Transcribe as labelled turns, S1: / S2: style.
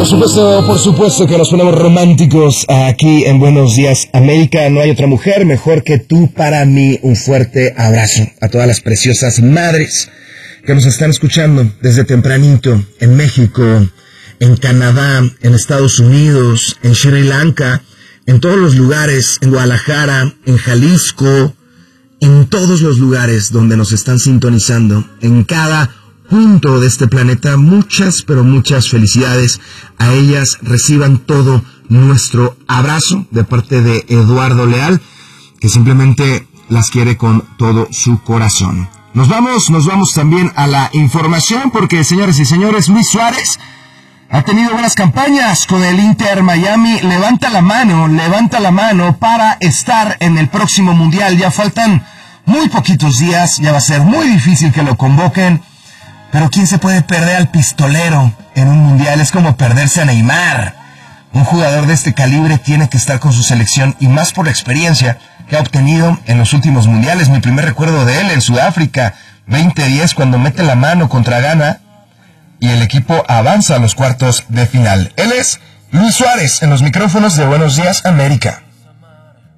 S1: Por supuesto que nos ponemos románticos aquí en Buenos Días América. No hay otra mujer mejor que tú para mí. Un fuerte abrazo a todas las preciosas madres que nos están escuchando desde tempranito en México, en Canadá, en Estados Unidos, en Sri Lanka, en todos los lugares, en Guadalajara, en Jalisco, en todos los lugares donde nos están sintonizando, en cada punto de este planeta. Muchas, pero muchas felicidades a ellas. Reciban todo nuestro abrazo de parte de Eduardo Leal, que simplemente las quiere con todo su corazón. Nos vamos también a la información, porque, señores y señores, Luis Suárez ha tenido buenas campañas con el Inter Miami. Levanta la mano para estar en el próximo Mundial. Ya faltan muy poquitos días, ya va a ser muy difícil que lo convoquen. Pero ¿quién se puede perder al pistolero en un mundial? Es como perderse a Neymar. Un jugador de este calibre tiene que estar con su selección, y más por la experiencia que ha obtenido en los últimos mundiales. Mi primer recuerdo de él en Sudáfrica 2010, cuando mete la mano contra Ghana y el equipo avanza a los cuartos de final. Él es Luis Suárez en los micrófonos de Buenos Días América.